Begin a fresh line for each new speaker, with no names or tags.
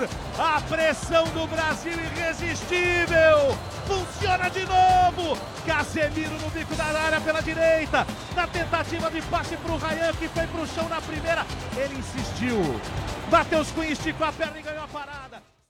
A pressão do Brasil irresistível. Funciona de novo. Casemiro no bico da área pela direita. Na tentativa de passe para o Ryan, que foi para o chão na primeira. Ele insistiu. Matheus Cunha esticou a perna e ganhou a parada.